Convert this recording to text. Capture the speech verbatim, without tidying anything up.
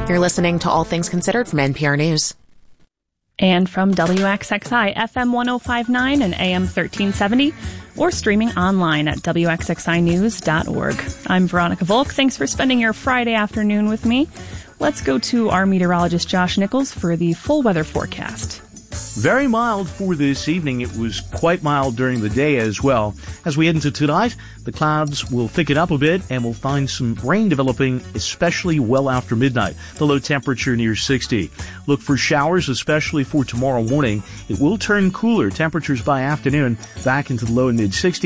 You're listening to All Things Considered from N P R News. And from W X X I F M one oh five point nine and A M thirteen seventy, or streaming online at W X X I news dot org. I'm Veronica Volk. Thanks for spending your Friday afternoon with me. Let's go to our meteorologist Josh Nichols for the full weather forecast. Very mild for this evening. It was quite mild during the day as well. As we head into tonight, the clouds will thicken up a bit and we'll find some rain developing, especially well after midnight. The low temperature near sixty. Look for showers, especially for tomorrow morning. It will turn cooler. Temperatures by afternoon back into the low and mid sixties.